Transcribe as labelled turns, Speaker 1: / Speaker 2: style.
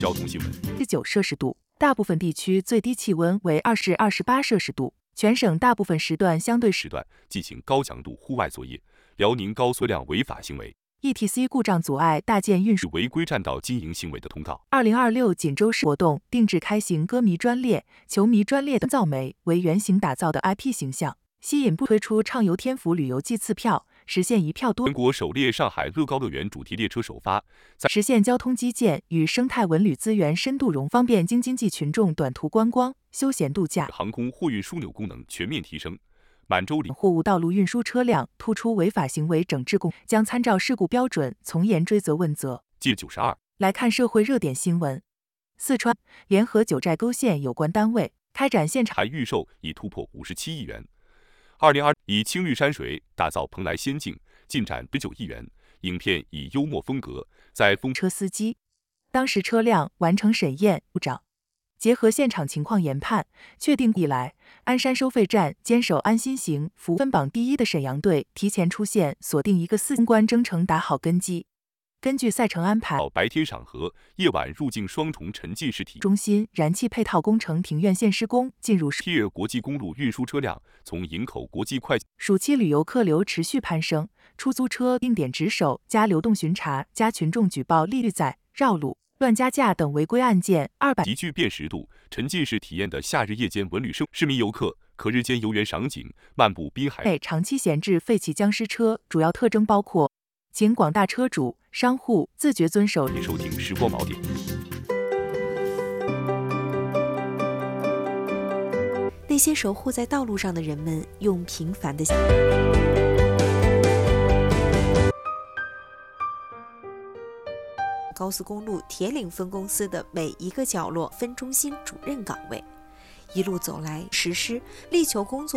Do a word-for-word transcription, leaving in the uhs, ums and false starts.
Speaker 1: 交通新闻：
Speaker 2: 十九摄氏度，大部分地区最低气温为二至二十八摄氏度。全省大部分时段相对
Speaker 1: 时段进行高强度户外作业。辽宁高速量违法行为。
Speaker 2: E T C 故障阻碍大件运输
Speaker 1: 违规占道经营行为的通告。
Speaker 2: 二零二六锦州市活动定制开行歌迷专列、球迷专列等造媒为原型打造的 I P 形象，吸引不推出畅游天府旅游季次票，实现一票多。
Speaker 1: 全国首列上海乐高乐园主题列车首发，
Speaker 2: 在实现交通基建与生态文旅资源深度融，方便京津冀群众短途观光、休闲度假。
Speaker 1: 航空货运枢纽功能全面提升。满洲里
Speaker 2: 货物道路运输车辆突出违法行为整治工，将参照事故标准从严追责问责。
Speaker 1: 记九十二。
Speaker 2: 来看社会热点新闻：四川联合九寨沟县有关单位开展现场
Speaker 1: 还预售已突破五十七亿元。二零二以青绿山水打造蓬莱仙境，进展十九亿元。影片以幽默风格在风
Speaker 2: 车司机，当时车辆完成审验故障。结合现场情况研判，确定以来，鞍山收费站坚守安心行服务分榜第一的沈阳队提前出线，锁定一个四通关征程打好根基。根据赛程安排，
Speaker 1: 白天赏荷，夜晚入境双重沉浸式体
Speaker 2: 中心燃气配套工程庭院线施工进入。
Speaker 1: 七月国际公路运输车辆从营口国际快。
Speaker 2: 暑期旅游客流持续攀升，出租车定点值守加流动巡查加群众举报利率载绕路、乱加价等违规案件二百，
Speaker 1: 极具辨识度、沉浸式体验的夏日夜间文旅生，市民游客可日间游园赏景、漫步滨海。
Speaker 2: 内长期闲置废弃僵尸车主要特征包括，请广大车主、商户自觉遵守。
Speaker 1: 收听时光锚点。
Speaker 3: 那些守护在道路上的人们，用平凡的。高速公路铁岭分公司的每一个角落分中心主任岗位，一路走来，实施力求工作。